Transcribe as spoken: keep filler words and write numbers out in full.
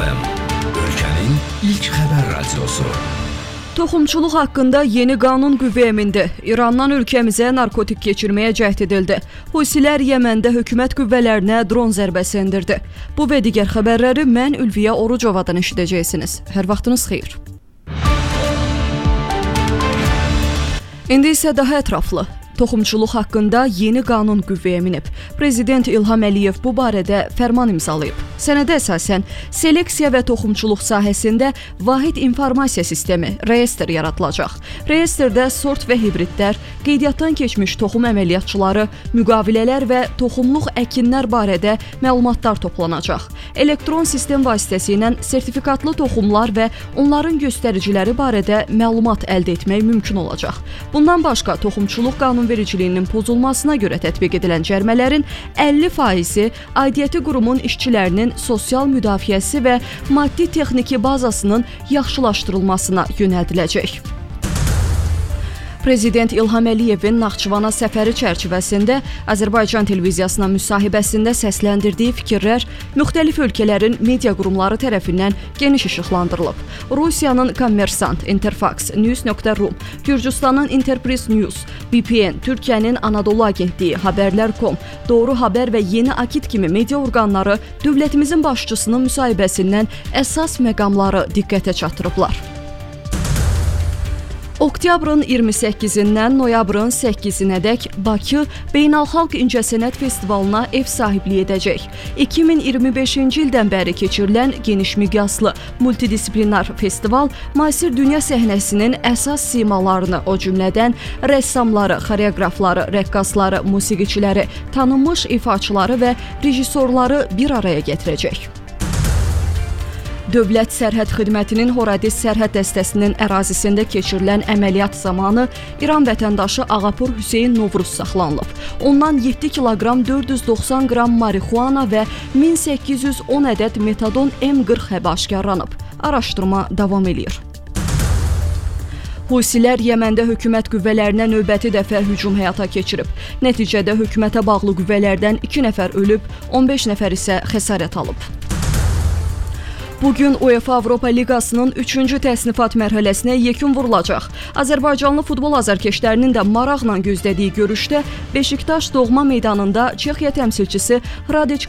M, ölkənin ilk xəbər radiosu. Toxumçuluq haqqında yeni qanun qüvvəyə mindi. İrandan ölkəmizə narkotik keçirməyə cəhd edildi. Husilər Yəməndə hökumət qüvvələrinə dron zərbəsi endirdi. Bu və digər xəbərləri mən Ülviyə Orucovadan eşidəcəksiniz. Hər vaxtınız xeyir. İndi isə daha ətraflı. Toxumçuluq haqqında yeni qanun qüvvəyə minib. Prezident İlham Əliyev bu barədə fərman imzalayıb. Sənədə əsasən seleksiya və toxumçuluq sahəsində vahid informasiya sistemi, reyestr yaradılacaq. Reyestrdə sort və hibridlər, qeydiyyatdan keçmiş toxum əməliyyatçıları, müqavilələr və toxumluq əkinlər barədə məlumatlar toplanacaq. Elektron sistem vasitəsilə sertifikatlı toxumlar və onların göstəriciləri barədə məlumat əldə etmək mümkün olacaq. Bundan başqa toxumçuluq qanun vericiliyinin pozulmasına görə tətbiq edilən cərimələrin əlli faizi aidiyyəti qurumun işçilərinin sosial müdafiəsi və maddi-texniki bazasının yaxşılaşdırılmasına yönəldiləcək. Prezident İlham Əliyevin Naxçıvana səfəri çərçivəsində Azərbaycan televiziyasına müsahibəsində səsləndirdiyi fikirlər müxtəlif ölkələrin media qurumları tərəfindən geniş işıqlandırılıb. Rusiyanın Kommersant, Interfax, News nöqtə ru, Gürcüstanın Interpress News, B P N, Türkiyənin Anadolu Agentliyi, Haberler nöqtə com, Doğru Haber və Yeni Akit kimi media orqanları dövlətimizin başçısının müsahibəsindən əsas məqamları diqqətə çatdırıblar. Oktyabrın iyirmi səkkizindən noyabrın səkkizinədək Bakı Beynəlxalq İncəsənət Festivalına ev sahibliyi edəcək. iki min iyirmi beşinci ildən bəri keçirilən geniş miqyaslı multidisiplinar festival müasir dünya səhnəsinin əsas simalarını, o cümlədən rəssamları, xoreoqrafları, rəqqasları, musiqiçiləri, tanınmış ifaçıları və rejissorları bir araya gətirəcək. Dövlət Sərhəd Xidmətinin Horadiz sərhəd dəstəsinin ərazisində keçirilən əməliyyat zamanı İran vətəndaşı Ağapur Hüseyn Novruz saxlanılıb. Ondan yeddi kiloqram dörd yüz doxsan qram marixuana və min səkkiz yüz on ədəd metadon M qırx həbə aşkarlanıb. Araşdırma davam edir. Husilər Yəməndə hökumət qüvvələrinə növbəti dəfə hücum həyata keçirib. Nəticədə hökumətə bağlı qüvvələrdən iki nəfər ölüb, on beş nəfər isə xəsarət alıb. Bugün UEFA Avropa Liqasının üçüncü təsnifat mərhələsinə yekun vurulacaq. Azərbaycanlı futbol azarkeşlərinin də maraqla gözlədiyi görüşdə Beşiktaş doğma meydanında Çexiya təmsilçisi Hradec